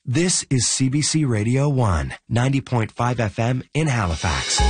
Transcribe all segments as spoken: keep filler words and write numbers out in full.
This is C B C Radio one, ninety point five F M in Halifax.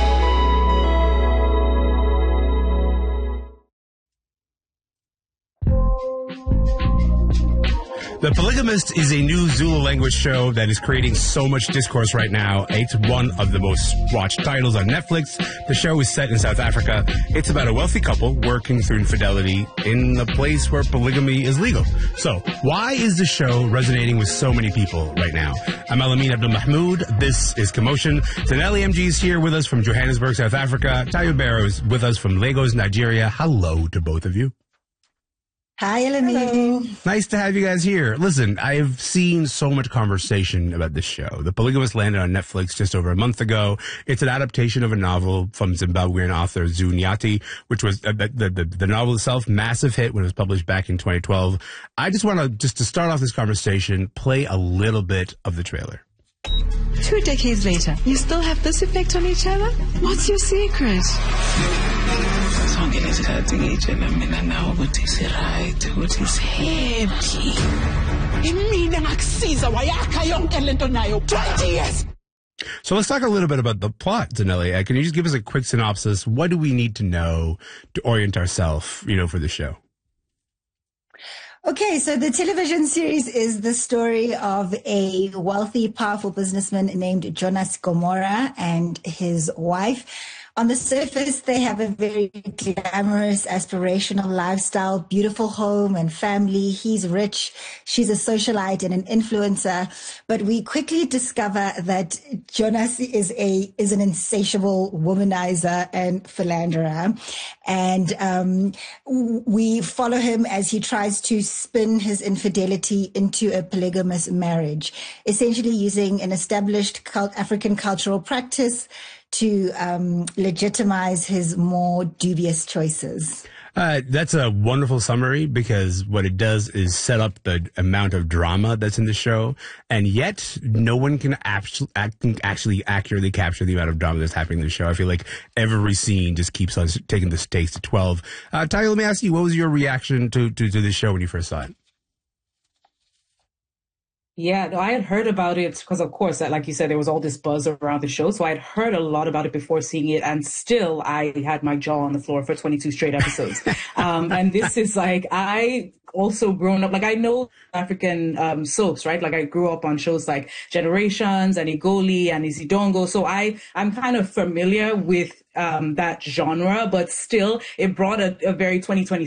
The Polygamist is a new Zulu language show that is creating so much discourse right now. It's one of the most watched titles on Netflix. The show is set in South Africa. It's about a wealthy couple working through infidelity in a place where polygamy is legal. So, why is the show resonating with so many people right now? I'm Alameen Abdul Mahmoud. This is Commotion. Zanelli M G is here with us from Johannesburg, South Africa. Tayo Barrows with us from Lagos, Nigeria. Hello to both of you. Hi, Elamine. Nice to have you guys here. Listen, I've seen so much conversation about this show. The Polygamist landed on Netflix just over a month ago. It's an adaptation of a novel from Zimbabwean author Zulu Nyathi, which was uh, the, the, the novel itself, massive hit when it was published back in twenty twelve. I just want to, just to start off this conversation, play a little bit of the trailer. Two decades later, you still have this effect on each other? What's your secret? twenty years. So let's talk a little bit about the plot, Zanelli. Uh, can you just give us a quick synopsis? What do we need to know to orient ourselves, you know, for the show? Okay, so the television series is the story of a wealthy, powerful businessman named Jonas Gomora and his wife. On the surface, they have a very glamorous, aspirational lifestyle, beautiful home and family. He's rich. She's a socialite and an influencer. But we quickly discover that Jonas is a is an insatiable womanizer and philanderer. And um, we follow him as he tries to spin his infidelity into a polygamous marriage, essentially using an established cult- African cultural practice to um, legitimize his more dubious choices. Uh, that's a wonderful summary, because what it does is set up the amount of drama that's in the show, and yet no one can actually, actually accurately capture the amount of drama that's happening in the show. I feel like every scene just keeps on taking the stakes to twelve. Uh, Tayo, let me ask you, what was your reaction to, to, to the show when you first saw it? Yeah, no, I had heard about it because, of course, like you said, there was all this buzz around the show. So I had heard a lot about it before seeing it. And still, I had my jaw on the floor for twenty-two straight episodes. um, and this is like, I also grown up, like I know African um, soaps, right? Like I grew up on shows like Generations and Igoli and Izidongo. So I, I'm kind of familiar with um, that genre, but still it brought a, a very twenty twenty